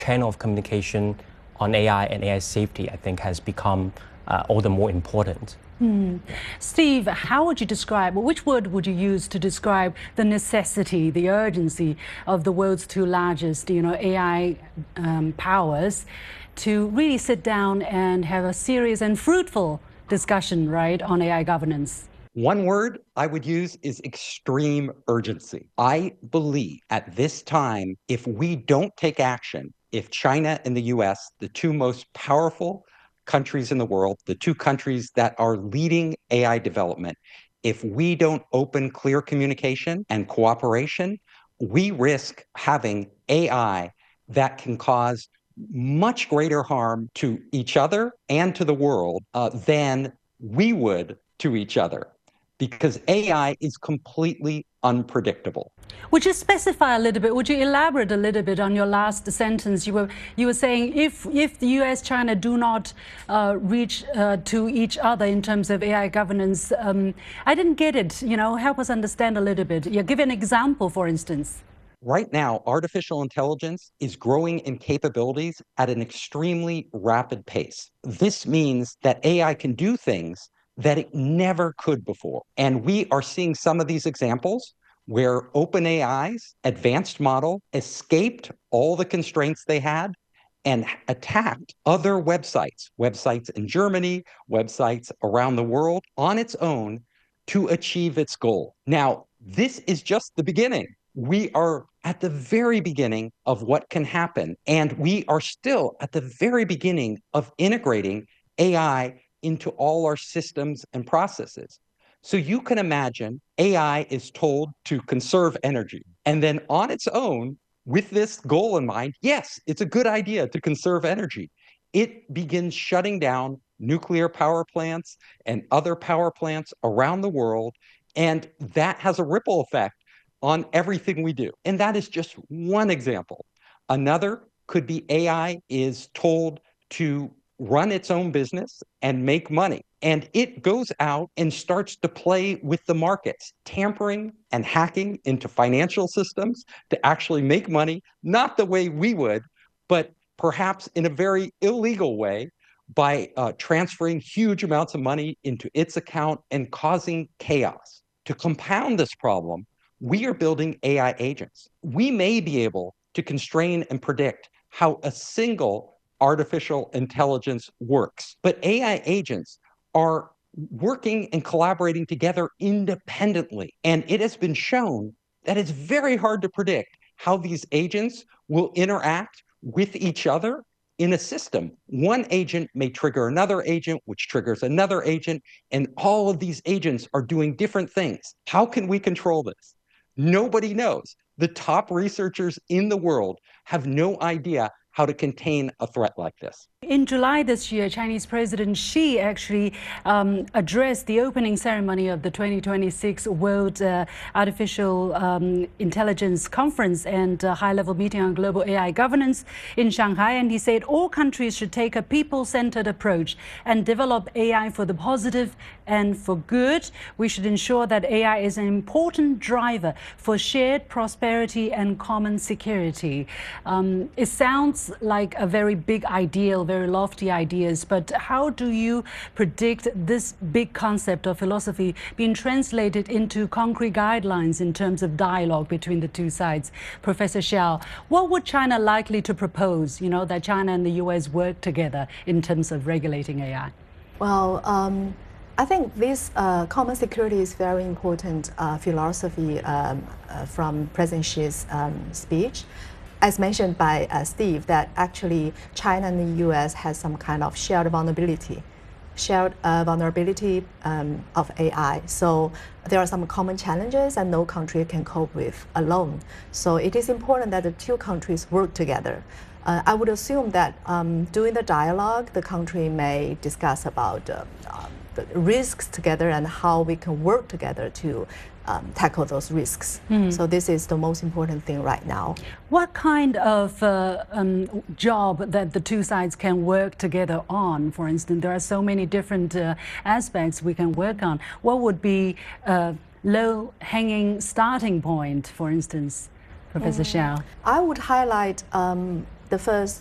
channel of communication on AI and AI safety, I think, has become all the more important. Steve, how would you describe, which word would you use to describe the necessity, the urgency of the world's two largest, AI powers to really sit down and have a serious and fruitful discussion, right, on AI governance? One word I would use is extreme urgency. I believe at this time, if we don't take action, if China and the US, the two most powerful countries in the world, the two countries that are leading AI development, if we don't open clear communication and cooperation, we risk having AI that can cause much greater harm to each other and to the world than we would to each other, because AI is completely unpredictable. Would you specify a little bit, would you elaborate a little bit on your last sentence? You were saying if the US, China do not reach to each other in terms of AI governance, I didn't get it, help us understand a little bit. Give an example, for instance. Right now, artificial intelligence is growing in capabilities at an extremely rapid pace. This means that AI can do things that it never could before. And we are seeing some of these examples where OpenAI's advanced model escaped all the constraints they had and attacked other websites in Germany, websites around the world on its own to achieve its goal. Now, this is just the beginning. We are at the very beginning of what can happen, and we are still at the very beginning of integrating AI into all our systems and processes. So you can imagine AI is told to conserve energy, and then on its own, with this goal in mind, yes, it's a good idea to conserve energy. It begins shutting down nuclear power plants and other power plants around the world, and that has a ripple effect on everything we do. And that is just one example. Another could be AI is told to run its own business and make money. And it goes out and starts to play with the markets, tampering and hacking into financial systems to actually make money, not the way we would, but perhaps in a very illegal way by transferring huge amounts of money into its account and causing chaos. To compound this problem, we are building AI agents. We may be able to constrain and predict how a single artificial intelligence works, but AI agents are working and collaborating together independently. And it has been shown that it's very hard to predict how these agents will interact with each other in a system. One agent may trigger another agent, which triggers another agent, and all of these agents are doing different things. How can we control this? Nobody knows. The top researchers in the world have no idea how to contain a threat like this. In July this year, Chinese President Xi actually addressed the opening ceremony of the 2026 World Artificial Intelligence Conference and high-level meeting on global AI governance in Shanghai. And he said all countries should take a people-centered approach and develop AI for the positive and for good. We should ensure that AI is an important driver for shared prosperity and common security. It sounds like a very big ideal, very lofty ideas, but how do you predict this big concept of philosophy being translated into concrete guidelines in terms of dialogue between the two sides? Professor Xiao, what would China likely to propose, that China and the US work together in terms of regulating AI? Well, I think this common security is very important philosophy from President Xi's speech. As mentioned by Steve, that actually China and the US has some kind of shared vulnerability of AI. So there are some common challenges and no country can cope with alone. So it is important that the two countries work together. I would assume that during the dialogue, the country may discuss about the risks together and how we can work together to tackle those risks. So this is the most important thing right now. What kind of job that the two sides can work together on? For instance, there are so many different aspects we can work on. What would be a low-hanging starting point, for instance, Professor Xiao? I would highlight the first